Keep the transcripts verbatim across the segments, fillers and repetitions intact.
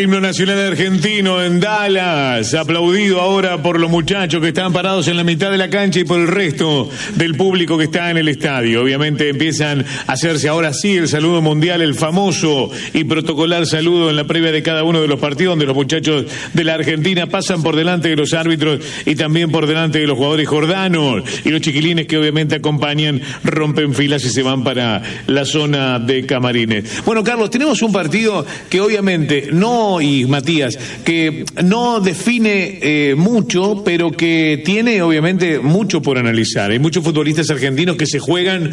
himno nacional argentino en Dallas, aplaudido ahora por los muchachos que están parados en la mitad de la cancha y por el resto del público que está en el estadio. Obviamente empiezan a hacerse ahora sí el saludo mundial, el famoso y protocolar saludo en la previa de cada uno de los partidos, donde los muchachos de la Argentina pasan por delante de los árbitros y también por delante de los jugadores jordanos, y los chiquilines que obviamente acompañan rompen filas y se van para la zona de camarines. Bueno, Carlos, tenemos un partido que obviamente no, y Matías, que no define eh, mucho, pero que tiene obviamente mucho por analizar. Hay muchos futbolistas argentinos que se juegan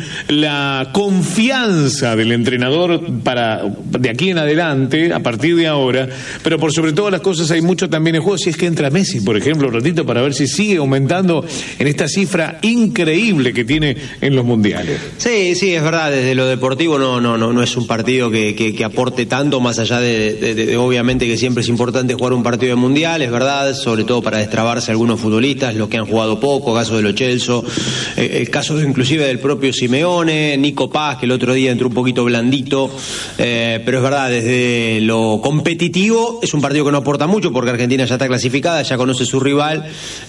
la confianza del entrenador para de aquí en adelante, a partir de ahora, pero por sobre todas las cosas hay mucho también en juego. Si es que entra Messi, por ejemplo, un ratito, para ver si sigue aumentando en esta cifra increíble que tiene en los mundiales. Sí, sí, es verdad, desde lo deportivo no, no, no, no es un partido que, que, que aporte tanto, más allá de, de, de, de obviamente que siempre es importante jugar un partido de mundial, es verdad, sobre todo para destrabarse algunos futbolistas, los que han jugado poco, caso de Lo Celso, eh, el caso de, inclusive del propio Simeone, Nico Paz, que el otro día entró un poquito blandito, eh, pero es verdad, desde lo competitivo es un partido que no aporta mucho porque Argentina ya está clasificada, ya conoce su rival,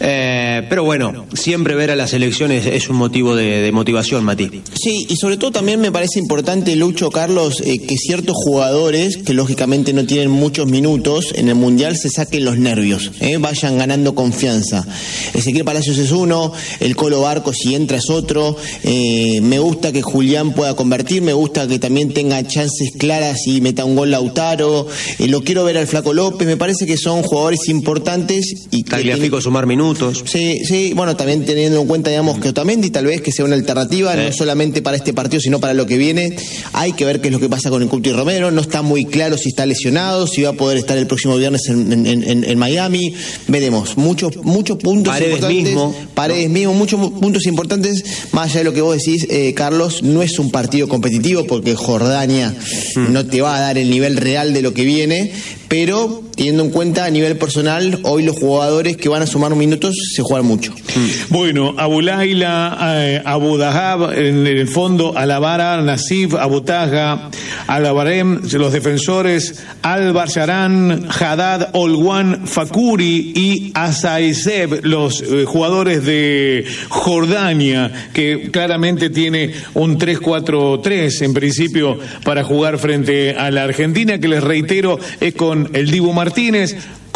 eh, pero bueno, siempre ver a las elecciones es un motivo de, de motivación, Mati. Sí, y sobre todo también me parece importante, Lucho, Carlos, eh, que ciertos jugadores que lógicamente no tienen muchos minutos en el Mundial se saquen los nervios, eh, vayan ganando confianza. Ezequiel Palacios es uno, el Colo Barco si entra es otro, eh, me gusta que Julián pueda convertir, me gusta que también tenga chances claras y meta un gol Lautaro, eh, lo quiero ver al Flaco López, me parece que son jugadores importantes. Y Tagliafico tiene... sumar minutos. Sí, sí, bueno, también teniendo en cuenta, digamos, que Otamendi tal vez que sea una alternativa, eh. no solamente para este partido, sino para lo que viene. Hay que ver qué es lo que pasa con el Cuti Romero, no está muy claro si está lesionado, si va a poder estar el próximo viernes en, en, en, en Miami, veremos, muchos muchos puntos Paredes importantes, mismo, Paredes no. mismo, muchos puntos importantes, más allá de lo que vos decís, eh, Carlos, no es un partido competitivo porque Jordania mm. no te va a dar el nivel real de lo que viene, pero teniendo en cuenta a nivel personal, hoy los jugadores que van a sumar minutos se juegan mucho. Mm. Bueno, Abu Laila, eh, Abu Dahab, en el fondo, Alavara, Nasif, Abu Taja, Alabarem, los defensores, Albar Sharan, Haddad, Olwan, Fakuri y Asaiseb, los eh, jugadores de Jordania, que claramente tiene un tres cuatro tres en principio para jugar frente a la Argentina, que les reitero es con el Dibu Martínez,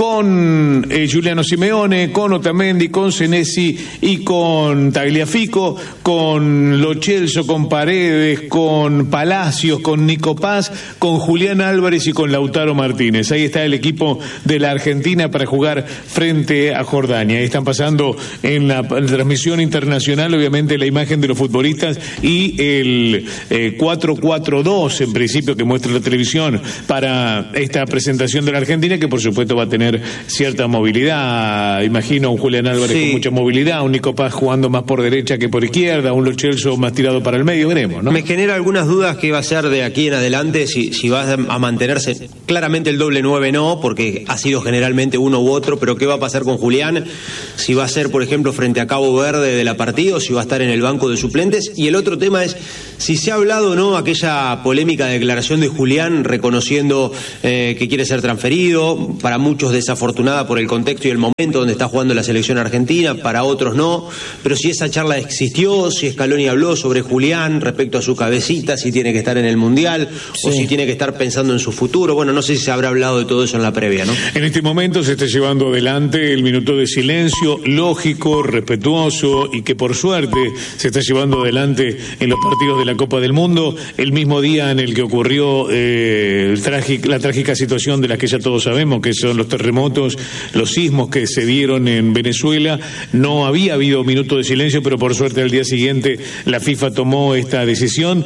con eh, Giuliano Simeone, con Otamendi, con Senesi y con Tagliafico, con Lo Celso, con Paredes, con Palacios, con Nico Paz, con Julián Álvarez y con Lautaro Martínez. Ahí está el equipo de la Argentina para jugar frente a Jordania. Ahí están pasando en la, en la transmisión internacional, obviamente, la imagen de los futbolistas y el eh, cuatro cuatro dos, en principio, que muestra la televisión para esta presentación de la Argentina, que por supuesto va a tener cierta movilidad. Imagino un Julián Álvarez sí. con mucha movilidad, un Nico Paz jugando más por derecha que por izquierda, un Lo Celso más tirado para el medio, veremos, ¿no? Me genera algunas dudas que va a ser de aquí en adelante, si, si va a mantenerse. Claramente el doble nueve no, porque ha sido generalmente uno u otro, pero ¿qué va a pasar con Julián? Si va a ser, por ejemplo, frente a Cabo Verde de la partida, o si va a estar en el banco de suplentes. Y el otro tema es si se ha hablado o no aquella polémica declaración de Julián reconociendo eh, que quiere ser transferido, para muchos desafortunada por el contexto y el momento donde está jugando la selección argentina, para otros no, pero si esa charla existió, si Scaloni habló sobre Julián respecto a su cabecita, si tiene que estar en el Mundial sí. o si tiene que estar pensando en su futuro, bueno, no sé si se habrá hablado de todo eso en la previa, ¿no? En este momento se está llevando adelante el minuto de silencio, lógico, respetuoso, y que por suerte se está llevando adelante en los partidos de la Copa del Mundo, el mismo día en el que ocurrió eh, el trágico, la trágica situación de la que ya todos sabemos, que son los terremotos, los sismos que se dieron en Venezuela. No había habido minuto de silencio, pero por suerte al día siguiente la FIFA tomó esta decisión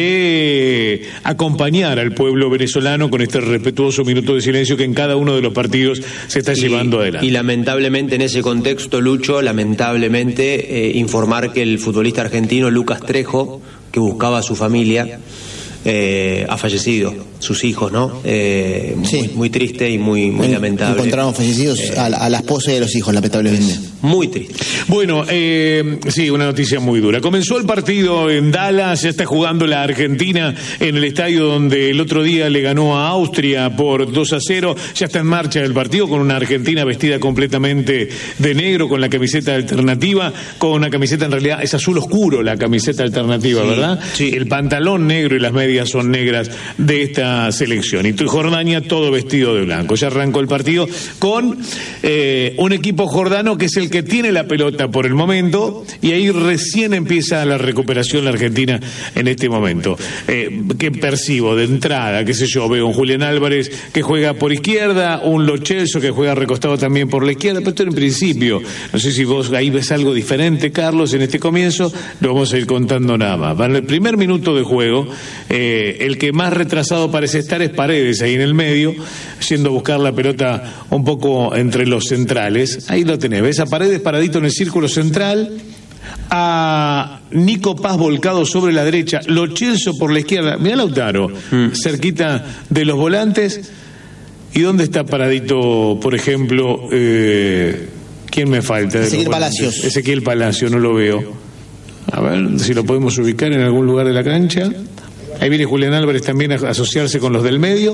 de acompañar al pueblo venezolano con este respetuoso minuto de silencio que en cada uno de los partidos se está y, llevando adelante. Y lamentablemente en ese contexto, Lucho, lamentablemente eh, informar que el futbolista argentino Lucas Trejo, que buscaba a su familia, eh, ha fallecido, sus hijos, ¿no? Eh, sí. muy, muy triste y muy, muy en, lamentable. Encontraron fallecidos eh, a, a la esposa y a los hijos, lamentablemente. Muy triste. Bueno, eh, sí, una noticia muy dura. Comenzó el partido en Dallas, ya está jugando la Argentina en el estadio donde el otro día le ganó a Austria por dos a cero. Ya está en marcha el partido con una Argentina vestida completamente de negro, con la camiseta alternativa, con una camiseta, en realidad es azul oscuro la camiseta alternativa, sí, ¿verdad? Sí. El pantalón negro y las medias son negras de esta selección. Y Jordania todo vestido de blanco. Ya arrancó el partido con eh, un equipo jordano que es el que tiene la pelota por el momento, y ahí recién empieza la recuperación la Argentina en este momento. Eh, ¿Qué percibo de entrada? ¿Qué sé yo? Veo un Julián Álvarez que juega por izquierda, un Lo Celso que juega recostado también por la izquierda, pero esto en principio, no sé si vos ahí ves algo diferente, Carlos, en este comienzo, lo vamos a ir contando nada más. Para el primer minuto de juego, eh, el que más retrasado parece estar es Paredes, ahí en el medio, yendo a buscar la pelota un poco entre los centrales. Ahí lo tenés, ves a Paredes paradito en el círculo central, a Nico Paz volcado sobre la derecha, Lo Celso por la izquierda, mirá Lautaro, mm. cerquita de los volantes. ¿Y dónde está paradito, por ejemplo, eh, quién me falta? Ezequiel Palacios. Ezequiel Palacios, no lo veo. A ver si lo podemos ubicar en algún lugar de la cancha. Ahí viene Julián Álvarez también a asociarse con los del medio.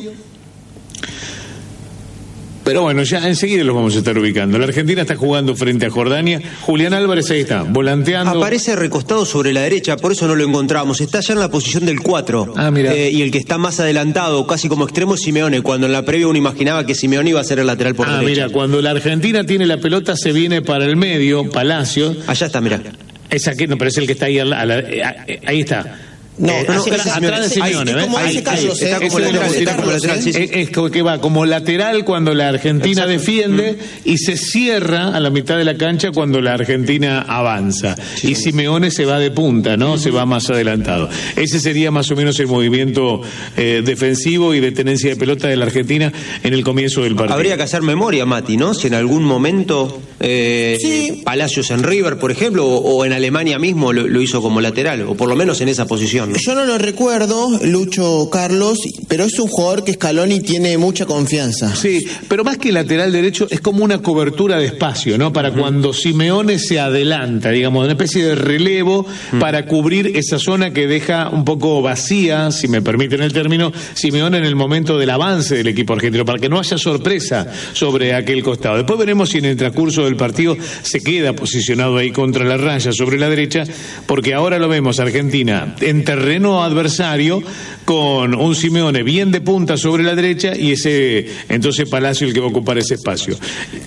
Pero bueno, ya enseguida los vamos a estar ubicando. La Argentina está jugando frente a Jordania. Julián Álvarez ahí está, volanteando. Aparece recostado sobre la derecha, por eso no lo encontramos. Está ya en la posición del cuatro. Ah, mira. Eh, y el que está más adelantado, casi como extremo, es Simeone, cuando en la previa uno imaginaba que Simeone iba a ser el lateral por ah, derecha. Ah, mira, cuando la Argentina tiene la pelota se viene para el medio, Palacios. Allá está, mira. Es aquí, no, pero es el que está ahí, a la, a la, ahí está. No, eh, no, atrás, no, atrás de Simeone, es como dice Carlos, está como lateral, está como lateral, sí, sí. Es, es como que va como lateral cuando la Argentina Exacto. defiende mm. y se cierra a la mitad de la cancha cuando la Argentina avanza. Sí. Y Simeone se va de punta, ¿no? Mm. Se va más adelantado. Ese sería más o menos el movimiento eh, defensivo y de tenencia de pelota de la Argentina en el comienzo del partido. Habría que hacer memoria, Mati, ¿no? Si en algún momento eh, sí. Palacios en River, por ejemplo, o, o en Alemania mismo lo, lo hizo como lateral, o por lo menos en esa posición. Yo no lo recuerdo, Lucho, Carlos, pero es un jugador que Scaloni tiene mucha confianza. Sí, pero más que lateral derecho es como una cobertura de espacio, ¿no? Para uh-huh. cuando Simeone se adelanta, digamos, una especie de relevo uh-huh. para cubrir esa zona que deja un poco vacía, si me permiten el término, Simeone en el momento del avance del equipo argentino, para que no haya sorpresa sobre aquel costado. Después veremos si en el transcurso del partido se queda posicionado ahí contra la raya sobre la derecha, porque ahora lo vemos, Argentina en terreno adversario con un Simeone bien de punta sobre la derecha y ese entonces Palacio el que va a ocupar ese espacio.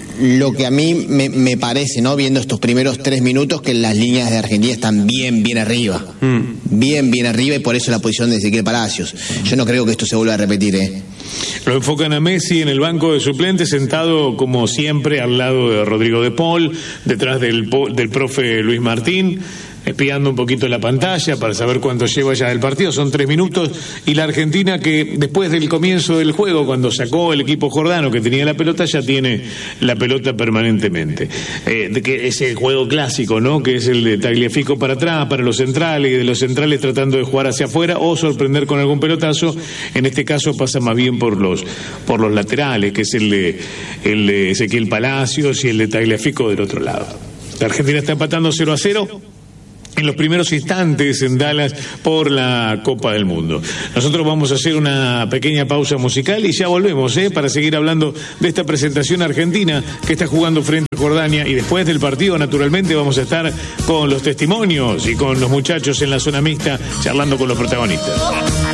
Lo que a mí me, me parece, ¿no? Viendo estos primeros tres minutos, que las líneas de Argentina están bien, bien arriba. Mm. Bien, bien arriba, y por eso la posición de Ezequiel Palacios. Yo no creo que esto se vuelva a repetir, ¿eh? Lo enfocan a Messi en el banco de suplentes, sentado como siempre al lado de Rodrigo de Paul, detrás del, del profe Luis Martín, espiando un poquito la pantalla para saber cuánto lleva ya el partido. Son tres minutos y la Argentina, que después del comienzo del juego, cuando sacó el equipo jordano que tenía la pelota, ya tiene la pelota permanentemente. Eh, de que es el juego clásico, ¿no? Que es el de Tagliafico para atrás, para los centrales, y de los centrales tratando de jugar hacia afuera o sorprender con algún pelotazo. En este caso pasa más bien por los por los laterales, que es el de, el de Ezequiel Palacios y el de Tagliafico del otro lado. La Argentina está empatando cero a cero en los primeros instantes en Dallas por la Copa del Mundo. Nosotros vamos a hacer una pequeña pausa musical y ya volvemos, ¿eh? Para seguir hablando de esta presentación argentina que está jugando frente a Jordania, y después del partido naturalmente vamos a estar con los testimonios y con los muchachos en la zona mixta charlando con los protagonistas.